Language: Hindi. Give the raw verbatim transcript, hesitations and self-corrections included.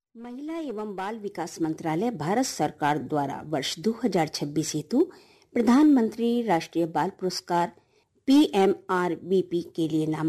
महिला एवं बाल विकास मंत्रालय भारत सरकार द्वारा वर्ष दो हज़ार छब्बीस हेतु प्रधानमंत्री राष्ट्रीय बाल पुरस्कार P M R B P के लिए नामांकन